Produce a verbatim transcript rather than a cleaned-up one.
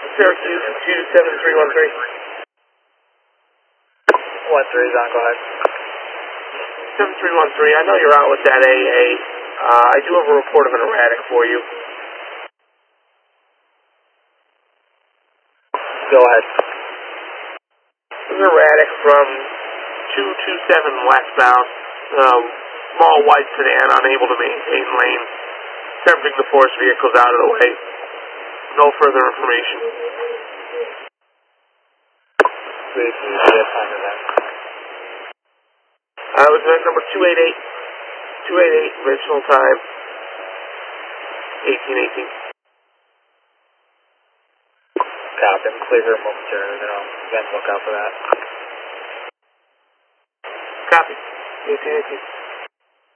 Syracuse two seven three one three. one three is on, go ahead. seven three one three, I know you're out with that A A. Uh, I do have a report of an erratic for you. Go ahead. This is erratic from two two seven westbound. Um, small white sedan unable to maintain lane. Attempting to force vehicles out of the way. No further information. Please, please, yes, time event. Uh, it was event number two eight eight. two eight eight, original time. eighteen eighteen. Copy, I'm clear here momentarily, then I'll again look out for that. Copy. eighteen eighteen.